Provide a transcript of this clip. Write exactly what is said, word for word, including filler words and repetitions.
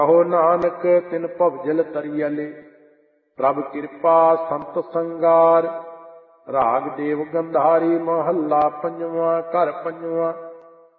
ਕਹੋ ਨਾਨਕ ਤਿਨ ਭਵਜਲ ਤਰੀਅਲੇ, ਪ੍ਰਭ ਕਿਰਪਾ ਸੰਤ ਸੰਗਾਰ। ਰਾਗ ਦੇਵ ਗੰਧਾਰੀ ਮਹੱਲਾ ਪੰਜਵਾਂ। ਘਰ ਪੰਜਵਾਂ।